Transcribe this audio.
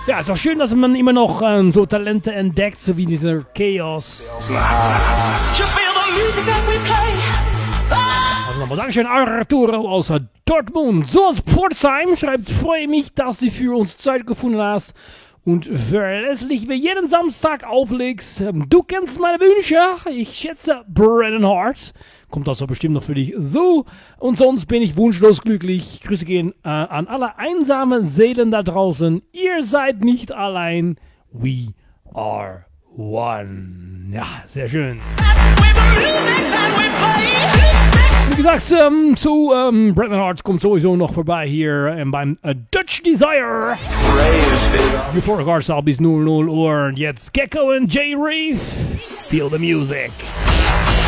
Ja, ist auch schön, dass man immer noch so Talente entdeckt, so wie dieser Chaos. Also nochmal Dankeschön, Arturo aus Dortmund. So aus Pforzheim schreibt, freue mich, dass du für uns Zeit gefunden hast und verlässlich mir jeden Samstag auflegst. Du kennst meine Wünsche. Ich schätze Brennan Hart. Kommt das so bestimmt noch für dich so. Und sonst bin ich wunschlos glücklich. Grüße gehen an alle einsamen Seelen da draußen. Ihr seid nicht allein. We are one. Ja, sehr schön. Wie gesagt, Brennan Hart kommt sowieso noch vorbei hier beim Dutch Desire. Bevor Garza bis 00 Uhr. Und jetzt Gecko und J. Reef. Feel the music.